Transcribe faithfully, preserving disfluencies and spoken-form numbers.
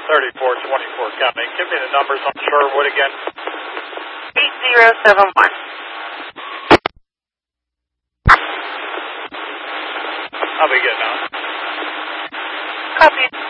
thirty-four twenty-four County. Give me the numbers on Sherwood again. eight zero seven one. I'll be getting out. Copy.